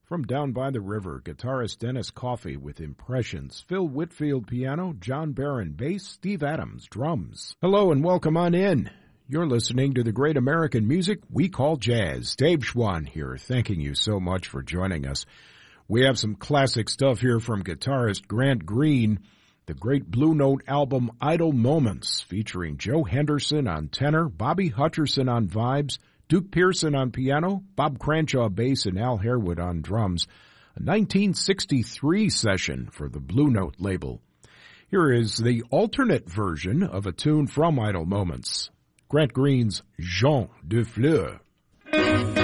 From Down by the River, guitarist Dennis Coffey with Impressions, Phil Whitfield piano, John Barron bass, Steve Adams drums. Hello and welcome on in. You're listening to the great American music we call jazz. Dave Schwann here, thanking you so much for joining us. We have some classic stuff here from guitarist Grant Green, the great Blue Note album Idle Moments, featuring Joe Henderson on tenor, Bobby Hutcherson on vibes, Duke Pearson on piano, Bob Cranshaw bass, and Al Harewood on drums. A 1963 session for the Blue Note label. Here is the alternate version of a tune from Idle Moments, Grant Green's Jean de Fleur.